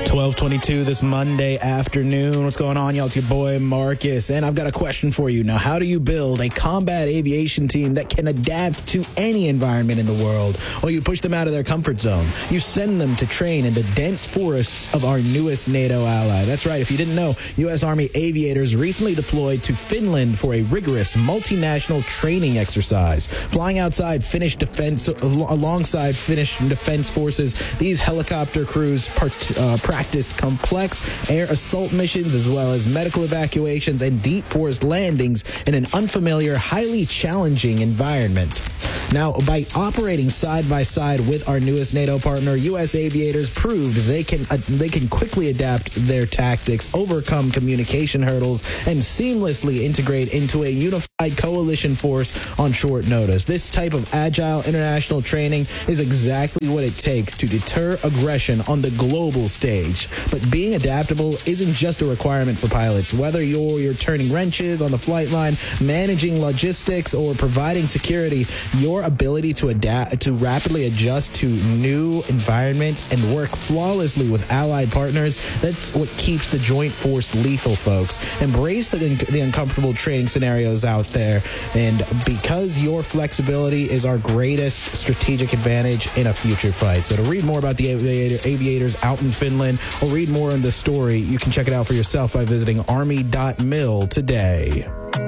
12:22 this Monday afternoon. What's going on, y'all? It's your boy Marcus, and I've got a question for you. Now, how do you build a combat aviation team that can adapt to any environment in the world? Well, you push them out of their comfort zone. You send them to train in the dense forests of our newest NATO ally. That's right. If you didn't know, U.S. Army aviators recently deployed to Finland for a rigorous multinational training exercise. Flying alongside Finnish defense forces, these helicopter crews practiced complex air assault missions as well as medical evacuations and deep forest landings in an unfamiliar, highly challenging environment. Now, by operating side by side with our newest NATO partner, U.S. aviators proved they can quickly adapt their tactics, overcome communication hurdles, and seamlessly integrate into a unified coalition force on short notice. This type of agile international training is exactly what it takes to deter aggression on the global stage. But being adaptable isn't just a requirement for pilots. Whether you're turning wrenches on the flight line, managing logistics, or providing security, your ability to adapt, to rapidly adjust to new environments and work flawlessly with allied partners, that's what keeps the joint force lethal, folks. Embrace the uncomfortable training scenarios out there, and because your flexibility is our greatest strategic advantage in a future fight. So to read more about the aviators out in Finland, or read more on the story, you can check it out for yourself by visiting army.mil today.